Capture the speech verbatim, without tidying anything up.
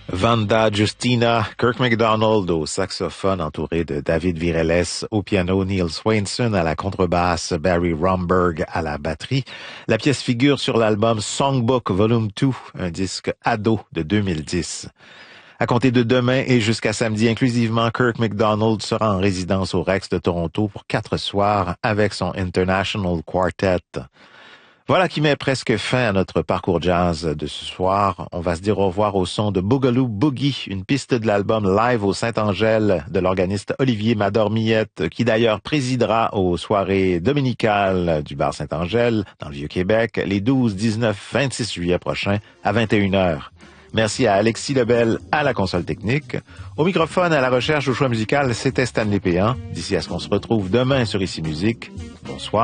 Vanda Justina, Kirk MacDonald au saxophone entouré de David Virelles au piano, Neil Swainson à la contrebasse, Barry Romberg à la batterie. La pièce figure sur l'album Songbook Volume deux, un disque ado de deux mille dix. À compter de demain et jusqu'à samedi inclusivement, Kirk MacDonald sera en résidence au Rex de Toronto pour quatre soirs avec son International Quartet. Voilà qui met presque fin à notre parcours jazz de ce soir. On va se dire au revoir au son de Boogaloo Boogie, une piste de l'album Live au Saint-Angèle de l'organiste Olivier Mador-Millette, qui d'ailleurs présidera aux soirées dominicales du bar Saint-Angèle dans le Vieux-Québec les douze, dix-neuf, vingt-six juillet prochains à vingt et une heures. Merci à Alexis Lebel à la console technique. Au microphone, à la recherche, au choix musical, c'était Stanley Péan. D'ici à ce qu'on se retrouve demain sur Ici Musique. Bonsoir.